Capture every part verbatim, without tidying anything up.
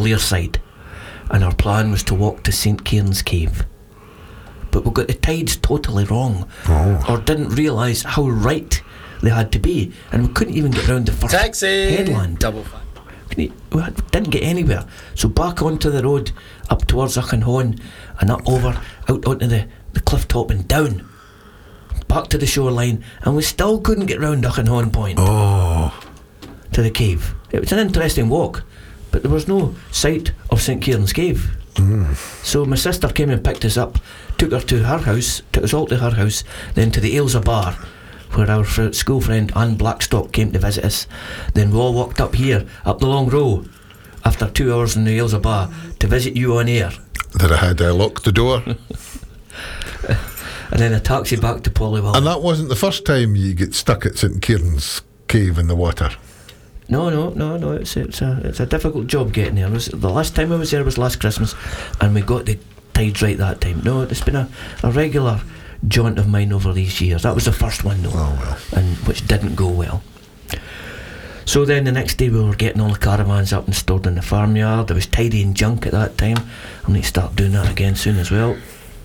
Clearside, and our plan was to walk to St Kieran's Cave. But we got the tides totally wrong, oh. or didn't realise how right they had to be, and we couldn't even get round the first Taxi. headland. Double five. We didn't get anywhere, so back onto the road up towards Auchenhon and up over out onto the, the cliff top and down back to the shoreline, and we still couldn't get round Auchenhon Point oh. to the cave. It was an interesting walk, but there was no sight of St Kieran's Cave. mm. So my sister came and picked us up, took her to her house, took us all to her house, then to the Ailsa Bar, where our fr- school friend Anne Blackstock came to visit us. Then we all walked up here, up the long row, after two hours in the Ailsa Bar, to visit you on air. That I had uh, locked the door. And then a taxi back to Polywell. And that wasn't the first time you get stuck at St Kieran's Cave in the water. No, no, no, no. It's it's a it's a difficult job getting there. It was, the last time I was there was last Christmas, and we got the tides right that time. No, it's been a, a regular jaunt of mine over these years. That was the first one though, oh, well. and which didn't go well. So then the next day we were getting all the caravans up and stored in the farmyard. There was tidying junk at that time. I need to start doing that again soon as well.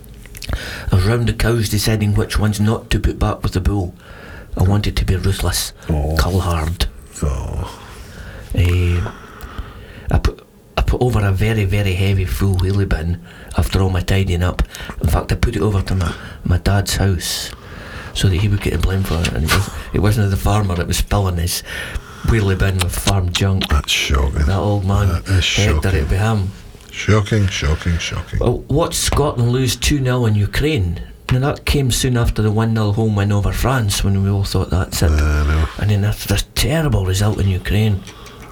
I was round the cows deciding which ones not to put back with the bull. I wanted to be ruthless, oh. cull hard. Oh. Uh, I put I put over a very very heavy full wheelie bin after all my tidying up. In fact, I put it over to my, my dad's house so that he would get the blame for it. And it, was, it wasn't the farmer that was spilling his wheelie bin with farm junk. That's shocking. That old man, That is Hector, shocking. it be him. Shocking, shocking, shocking. Well, watched Scotland lose two nil in Ukraine. Now that came soon after the one nil home win over France, when we all thought that's it. I know. And then after this terrible result in Ukraine,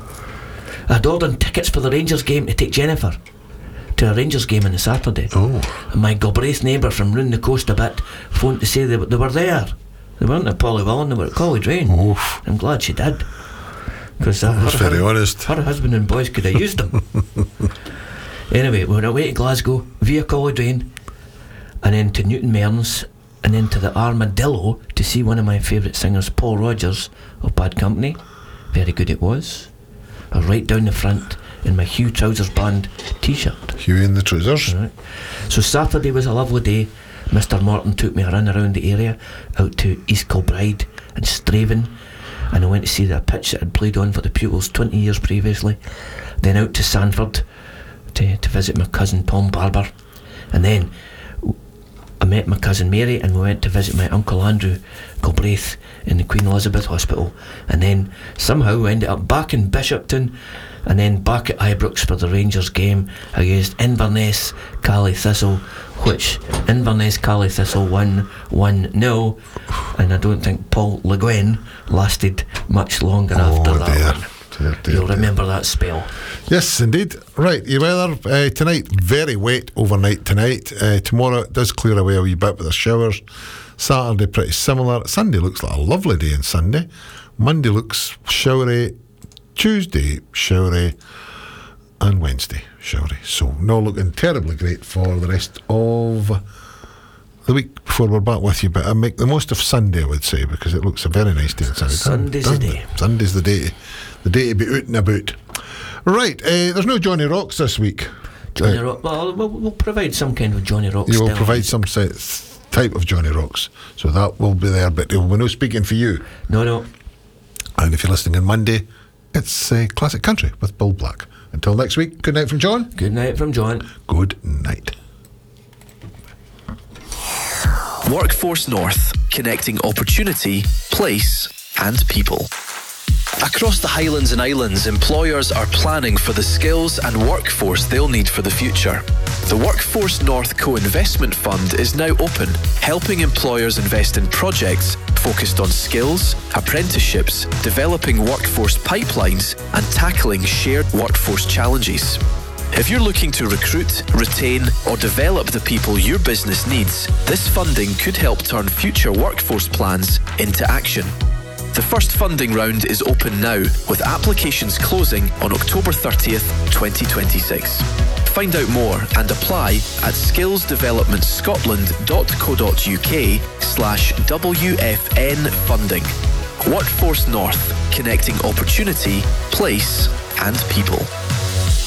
I had ordered tickets for the Rangers game to take Jennifer to a Rangers game on a Saturday. Oh. And my Galbraith neighbour from round the coast a bit phoned to say they, they were there. They weren't at Polywell, they were at Colley Drain. Oof. I'm glad she did, because That's her, very honest. her husband and boys could have used them. Anyway, we went away to Glasgow via Colley Drain, and then to Newton Mearns, and then to the Armadillo to see one of my favourite singers, Paul Rogers of Bad Company. Very good it was. I was right down the front in my Hugh Trousers Band t-shirt. Huey in the trousers. Right. So Saturday was a lovely day. Mister Morton took me around around the area, out to East Kilbride and Straven, and I went to see the pitch that had played on for the pupils twenty years previously. Then out to Sanford to, to visit my cousin Tom Barber, and then I met my cousin Mary, and we went to visit my uncle Andrew Galbraith in the Queen Elizabeth Hospital, and then somehow we ended up back in Bishopton, and then back at Ibrox for the Rangers game against Inverness Cally Thistle, which Inverness Cally Thistle won one nil, and I don't think Paul Le Guen lasted much longer Oh, after that dear. one. Dear, dear, You'll dear. remember that spell. Yes, indeed. Right, your weather uh, tonight, very wet overnight tonight. Uh, tomorrow it does clear away a wee bit with the showers. Saturday pretty similar. Sunday looks like a lovely day on Sunday. Monday looks showery. Tuesday showery. And Wednesday showery. So not looking terribly great for the rest of the week before we're back with you. But I make the most of Sunday, I would say, because it looks a very nice day on Sunday. Sunday's the doesn't day. it? Sunday's the day. The day to be out and about. Right, uh, there's no Johnny Rocks this week. Johnny Uh, Rock. Well, we'll, we'll provide some kind of Johnny Rock. You will style. provide some se- type of Johnny Rocks, so that will be there. But we're not speaking for you. No, no. And if you're listening on Monday, it's uh, Classic Country with Bill Black. Until next week, good night from John. Good night from John. Good night. Workforce North, connecting opportunity, place and people. Across the Highlands and Islands, employers are planning for the skills and workforce they'll need for the future. The Workforce North Co-Investment Fund is now open, helping employers invest in projects focused on skills, apprenticeships, developing workforce pipelines, and tackling shared workforce challenges. If you're looking to recruit, retain, or develop the people your business needs, this funding could help turn future workforce plans into action. The first funding round is open now, with applications closing on October thirtieth, twenty twenty-six. Find out more and apply at skillsdevelopmentscotland.co.uk slash WFN funding. Workforce North, connecting opportunity, place and people.